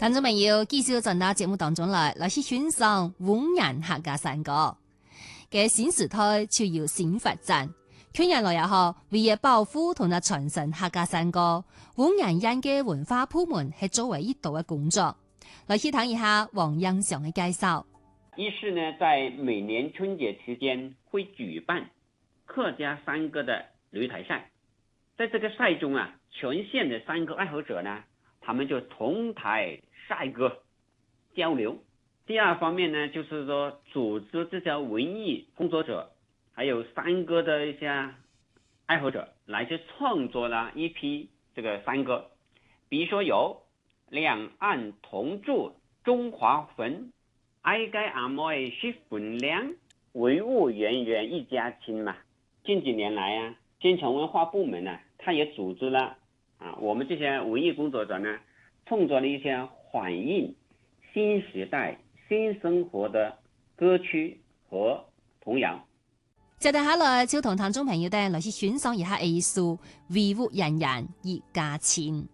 聽眾朋友，繼續進到節目當中來去欣賞滿人客家山歌嘅新時代就要新發展。去年來也好，為咗保護同埋傳承客家山歌，滿人人嘅文化部門係作為一道嘅工作。來去睇一下黃英祥嘅介紹。 一是呢，在每年春節期間會舉辦客家山歌的擂台賽，在這個賽中啊，全縣的山歌愛好者呢，他們就同台賽歌交流。第二方面呢，就是說組織這些文藝工作者，還有山歌的一些愛好者，來去創作了一批這個山歌。比如說有兩岸同住中華魂，愛該阿妹是分量，文物源源一家親嘛。近幾年來啊，县城文化部門呢，他也組織了我們這些文藝工作者呢，創作了一些反映新時代新生活的歌曲和童謠。 接下來就同聽眾朋友哋來去欣賞一下藝術，維護人人一家親。